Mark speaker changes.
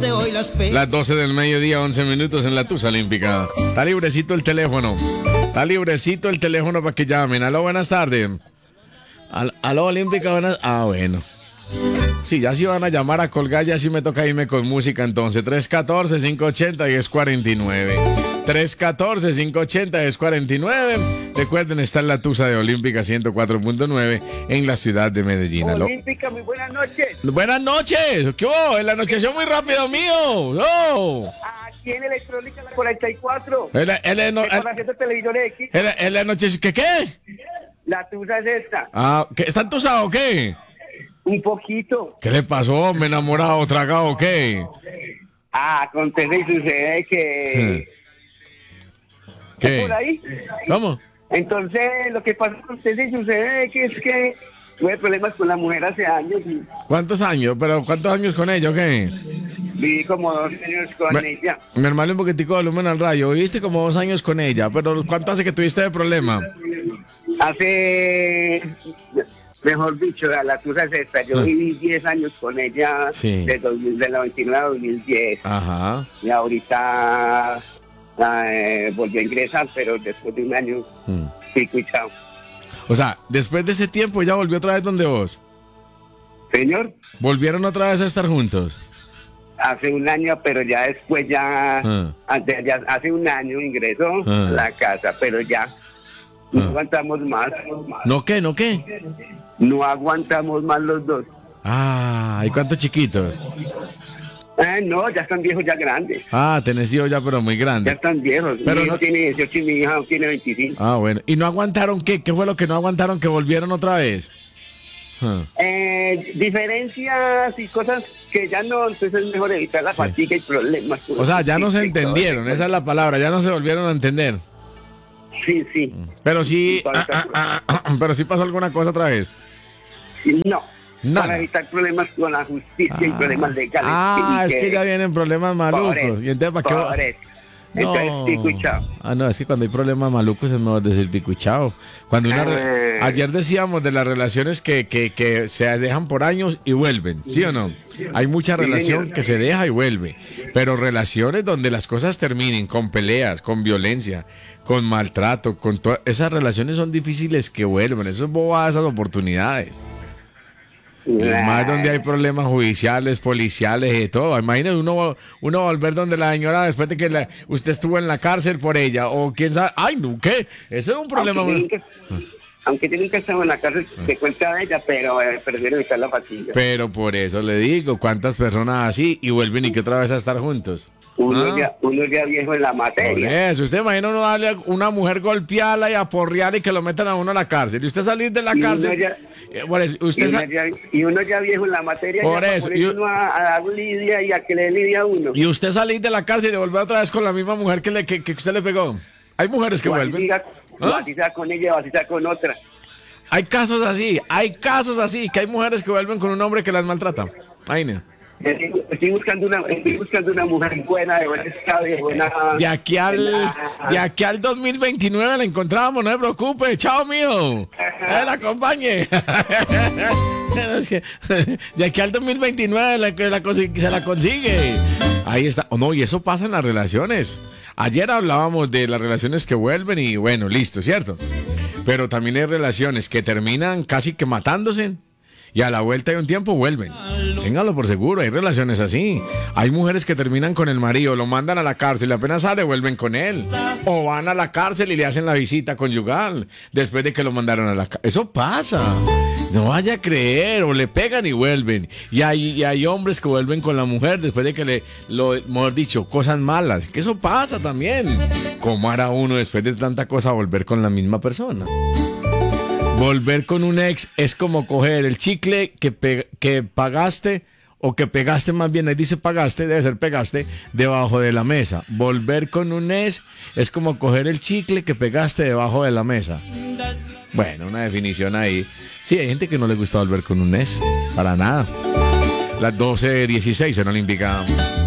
Speaker 1: de hoy las
Speaker 2: Las 12 del mediodía, 11 minutos en la Tusa Olímpica. Está librecito el teléfono. Está librecito el teléfono para que llamen. Aló, buenas tardes. Aló, Olímpica, buenas... Ah, bueno. Sí, ya si van a llamar a colgar, ya sí me toca irme con música entonces. 314-580-1049. 314-580-1049. Recuerden, está en la Tusa de Olímpica 104.9 en la ciudad de Medellín. ¿Aló?
Speaker 3: Olímpica, muy buenas noches.
Speaker 2: Buenas noches. ¿Qué hubo? El anocheció muy rápido mío. Oh.
Speaker 3: Aquí en Electrónica la 44.
Speaker 2: El
Speaker 3: televisores X.
Speaker 2: anocheció. ¿Qué?
Speaker 3: La tusa es esta.
Speaker 2: Ah, ¿está entusado o qué?
Speaker 3: Un poquito.
Speaker 2: ¿Qué le pasó? ¿Me enamorado, tragado o qué?
Speaker 3: Acontece y sucede que...
Speaker 2: ¿Qué?
Speaker 3: ¿Por ahí?
Speaker 2: ¿Cómo?
Speaker 3: Entonces, lo que pasa acontece y sucede que es que tuve problemas con la mujer hace años y
Speaker 2: ¿Cuántos años? ¿Pero cuántos años con ella o qué?
Speaker 3: viví como 2 años con ella.
Speaker 2: Me hermano un poquitico de volumen al rayo. Viviste como 2 años con ella, pero ¿cuánto hace que tuviste de problema?
Speaker 3: Hace... Mejor dicho, la tusa es esta. Yo viví 10 años con ella,
Speaker 2: Sí.
Speaker 3: de 99 a 2010.
Speaker 2: Ajá.
Speaker 3: Y ahorita volví a ingresar, pero después de un año, pico y chao.
Speaker 2: O sea, después de ese tiempo ella volvió otra vez donde vos.
Speaker 3: Señor,
Speaker 2: ¿Volvieron otra vez a estar juntos?
Speaker 3: hace un año, pero ya después ya hace un año ingresó a la casa, pero ya no aguantamos más.
Speaker 2: ¿No qué? ¿No qué?
Speaker 3: No aguantamos más los dos.
Speaker 2: Ah, ¿y cuántos chiquitos?
Speaker 3: No, ya están viejos, ya grandes.
Speaker 2: Ah, tenés hijos ya, pero muy
Speaker 3: Ya
Speaker 2: grandes.
Speaker 3: están viejos.
Speaker 2: Pero
Speaker 3: Mi hijo
Speaker 2: no-
Speaker 3: tiene 18 y mi hija tiene 25.
Speaker 2: Ah, bueno. ¿Y no aguantaron qué? ¿Qué fue lo que no aguantaron que volvieron otra vez?
Speaker 3: Diferencias y cosas que ya no, entonces es mejor evitar la fatiga y problemas.
Speaker 2: O sea, ya no se entendieron, esa es la palabra, ya no se volvieron a entender.
Speaker 3: Sí, sí.
Speaker 2: Pero sí, pero sí pasó alguna cosa otra vez.
Speaker 3: No.
Speaker 2: Nada.
Speaker 3: Para evitar problemas con la justicia y problemas legales.
Speaker 2: Ah,
Speaker 3: Y
Speaker 2: es que ya vienen problemas malucos. Y entonces, ¿para qué?
Speaker 3: por eso. Entonces, pico y chao.
Speaker 2: Ah, no, es que cuando hay problemas malucos es mejor decir pico y chao. Cuando ayer decíamos de las relaciones que se dejan por años y vuelven, ¿sí o no? Hay mucha relación que se deja y vuelve, pero relaciones donde las cosas terminen con peleas, con violencia, con maltrato, con esas relaciones son difíciles que vuelvan. Eso es bobadas, esas oportunidades. Y más donde hay problemas judiciales, policiales y todo. Imagínese uno volver donde la señora después de que usted estuvo en la cárcel por ella o quién sabe. Ay, no, ¿qué? Eso es un problema.
Speaker 3: Aunque tienen que estar en la cárcel, se cuenta de ella, pero prefiero evitar la fatiga.
Speaker 2: Pero por eso le digo, ¿cuántas personas así y vuelven y que otra vez a estar juntos?
Speaker 3: Uno ya viejo en la
Speaker 2: Por
Speaker 3: materia.
Speaker 2: eso, usted imagina uno darle a una mujer golpearla y aporrearla y que lo metan a uno a la cárcel. Y usted salir de la cárcel. Por eso,
Speaker 3: Y uno ya viejo en la materia.
Speaker 2: Por
Speaker 3: ya
Speaker 2: eso,
Speaker 3: para ponerse uno a dar lidia y a que le dé lidia a uno.
Speaker 2: Y usted salir de la cárcel y volver otra vez con la misma mujer que usted le pegó. Hay mujeres que vuelven.
Speaker 3: O así sea con ella o así sea con otra.
Speaker 2: Hay casos así, que hay mujeres que vuelven con un hombre que las maltrata. Ay, no.
Speaker 3: Estoy buscando una mujer buena, de buen estado, de buena...
Speaker 2: De aquí al 2029 la encontramos, no se preocupe. Chao, mío. La acompañe. De aquí al 2029 se la consigue. Ahí está. Oh, no, y eso pasa en las relaciones. Ayer hablábamos de las relaciones que vuelven y bueno, listo, ¿cierto? Pero también hay relaciones que terminan casi que matándose y a la vuelta de un tiempo vuelven. Téngalo por seguro, hay relaciones así. Hay mujeres que terminan con el marido, lo mandan a la cárcel y apenas sale vuelven con él. O van a la cárcel y le hacen la visita conyugal después de que lo mandaron a la cárcel. Eso pasa. No vaya a creer, o le pegan y vuelven. Y hay hombres que vuelven con la mujer después de que mejor dicho, cosas malas. Que eso pasa también. ¿Cómo hará uno después de tanta cosa volver con la misma persona? Volver con un ex es como coger el chicle que pagaste, o que pegaste más bien, ahí dice pagaste, debe ser pegaste, debajo de la mesa. Volver con un ex es como coger el chicle que pegaste debajo de la mesa. Bueno, una definición ahí. Sí, hay gente que no le gusta volver con un ex, para nada. Las 12:16 en Olímpica.